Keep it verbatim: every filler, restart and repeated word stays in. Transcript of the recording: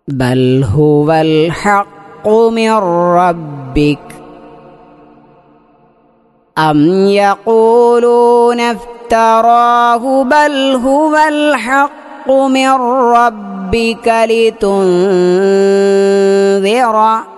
بل هو الحق من ربك أم يقولون افتراه بل هو الحق من ربك لتنذر